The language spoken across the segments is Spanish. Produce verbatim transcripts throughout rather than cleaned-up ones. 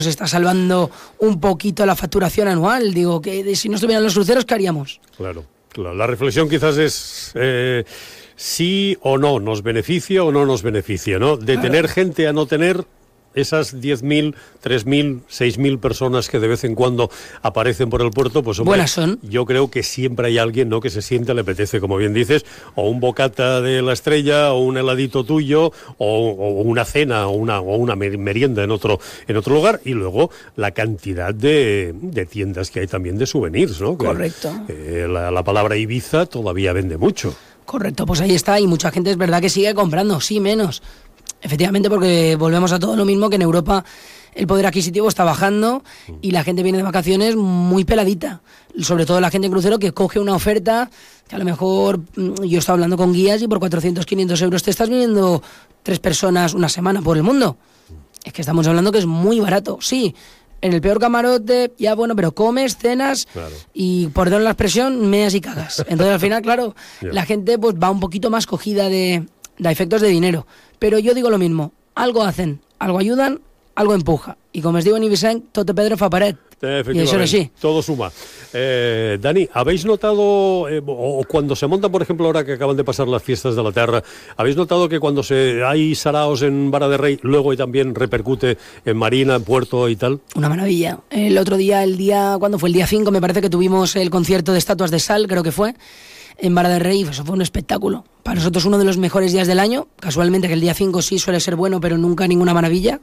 nos está salvando un poquito la facturación anual. Digo, que si no estuvieran los cruceros, ¿qué haríamos? Claro, claro. La reflexión quizás es eh, sí o no, nos beneficia o no nos beneficia, ¿no? De claro. tener gente a no tener esas diez mil, tres mil, seis mil personas que de vez en cuando aparecen por el puerto, pues hombre, buenas son. Yo creo que siempre hay alguien, ¿no?, que se siente, le apetece, como bien dices, o un bocata de la Estrella, o un heladito tuyo, o, o una cena, o una, o una merienda en otro, en otro lugar, y luego la cantidad de, de tiendas que hay también de souvenirs, ¿no? Correcto. Que, eh, la, la palabra Ibiza todavía vende mucho. Correcto, pues ahí está, y mucha gente es verdad que sigue comprando, sí, menos. Efectivamente, porque volvemos a todo lo mismo, que en Europa el poder adquisitivo está bajando y la gente viene de vacaciones muy peladita. Sobre todo la gente en crucero que coge una oferta que a lo mejor, yo estaba hablando con guías y por cuatrocientos, quinientos euros te estás viniendo tres personas una semana por el mundo. Es que estamos hablando que es muy barato, sí. En el peor camarote, ya bueno, pero comes, cenas, claro. Y por dar la expresión, meas y cagas. Entonces al final, claro, yeah. la gente pues va un poquito más cogida de, de efectos de dinero. Pero yo digo lo mismo, algo hacen, algo ayudan, algo empuja. Y como os digo en Ibiza, Tote Pedro fa paret. Y eso es así. Todo suma. Eh, Dani, ¿habéis notado, eh, o cuando se monta, por ejemplo, ahora que acaban de pasar las fiestas de la Terra, ¿habéis notado que cuando se hay saraos en Vara de Rey, luego también repercute en Marina, en Puerto y tal? Una maravilla. El otro día, el día, ¿cuándo fue? El día cinco, me parece que tuvimos el concierto de Estatuas de Sal, creo que fue, en Vara de Rey. Eso fue un espectáculo. Para nosotros uno de los mejores días del año. Casualmente que el día cinco sí suele ser bueno, pero nunca ninguna maravilla.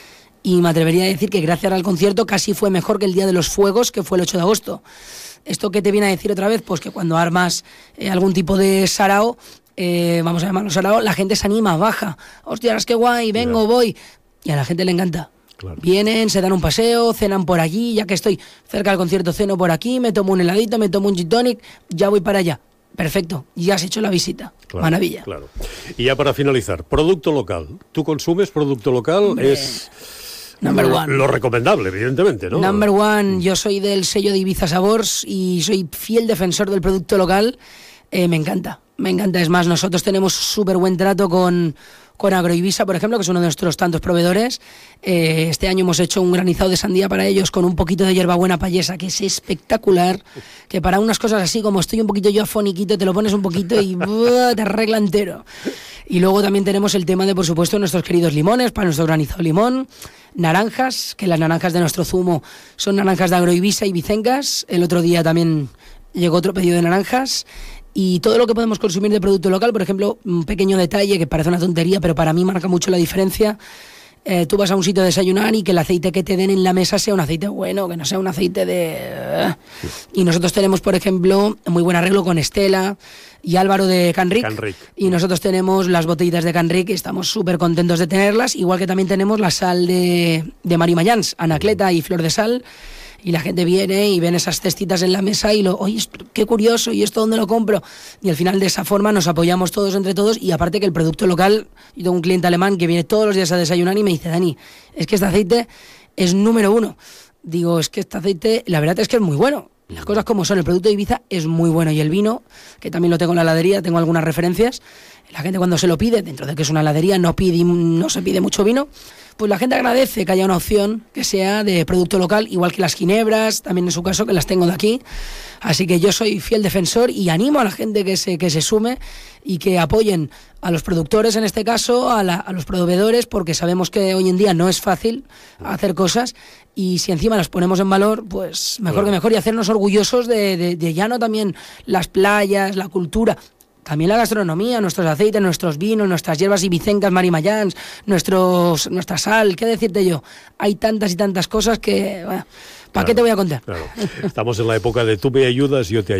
Y me atrevería a decir que gracias al concierto casi fue mejor que el Día de los Fuegos, que fue el ocho de agosto. ¿Esto qué te viene a decir otra vez? Pues que cuando armas eh, algún tipo de sarao, eh, vamos a llamarlo sarao, la gente se anima, baja. Hostias, qué guay, vengo, yeah. voy. Y a la gente le encanta. Claro. Vienen, se dan un paseo, cenan por allí, ya que estoy cerca del concierto, ceno por aquí, me tomo un heladito, me tomo un gin tonic, ya voy para allá. Perfecto, ya has hecho la visita. Claro, maravilla. Claro. Y ya para finalizar, producto local. ¿Tú consumes producto local? Hombre. Es... Number lo, one. Lo recomendable, evidentemente, ¿no? Number one. Yo soy del sello de Ibiza Sabors y soy fiel defensor del producto local. Eh, me encanta, me encanta. Es más, nosotros tenemos súper buen trato con, con Agroivisa, por ejemplo, que es uno de nuestros tantos proveedores. Eh, este año hemos hecho un granizado de sandía para ellos con un poquito de hierbabuena payesa, que es espectacular. Que para unas cosas así, como estoy un poquito yo afoniquito, te lo pones un poquito y ¡buah! Te arregla entero. Y luego también tenemos el tema de, por supuesto, nuestros queridos limones, para nuestro granizado de limón. Naranjas, que las naranjas de nuestro zumo son naranjas de Agroivisa y Vicencas. El otro día también llegó otro pedido de naranjas. Y todo lo que podemos consumir de producto local, por ejemplo, un pequeño detalle que parece una tontería, pero para mí marca mucho la diferencia. Eh, tú vas a un sitio a desayunar y que el aceite que te den en la mesa sea un aceite bueno, que no sea un aceite de... Y nosotros tenemos, por ejemplo, muy buen arreglo con Estela y Álvaro de Canric. Canric. Y nosotros tenemos las botellitas de Canric y estamos súper contentos de tenerlas, igual que también tenemos la sal de, de Marimayans, Anacleta y Flor de Sal. Y la gente viene y ven esas cestitas en la mesa y lo, oye, qué curioso, ¿y esto dónde lo compro? Y al final de esa forma nos apoyamos todos entre todos, y aparte que el producto local, yo tengo un cliente alemán que viene todos los días a desayunar y me dice, Dani, es que este aceite es número uno. Digo, es que este aceite, la verdad es que es muy bueno. Las cosas como son, el producto de Ibiza es muy bueno, y el vino, que también lo tengo en la heladería, tengo algunas referencias. La gente cuando se lo pide, dentro de que es una heladería, no pide, no se pide mucho vino, pues la gente agradece que haya una opción que sea de producto local, igual que las ginebras, también en su caso, que las tengo de aquí. Así que yo soy fiel defensor y animo a la gente que se, que se sume y que apoyen a los productores, en este caso, a, la, a los proveedores, porque sabemos que hoy en día no es fácil hacer cosas, y si encima las ponemos en valor, pues mejor claro. que mejor, y hacernos orgullosos de, de, de ya no también las playas, la cultura, también la gastronomía, nuestros aceites, nuestros vinos, nuestras hierbas ibicencas, Marimayans, nuestros, nuestra sal, qué decirte yo. Hay tantas y tantas cosas que, bueno, ¿para claro, qué te voy a contar? Claro. Estamos en la época de tú me ayudas, yo te ayudo.